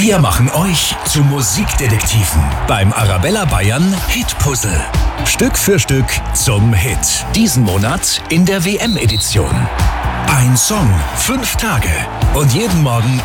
Wir machen euch zu Musikdetektiven beim Arabella Bayern Hitpuzzle. Stück für Stück zum Hit. Diesen Monat in der WM-Edition. Ein Song, 5 Tage und jeden Morgen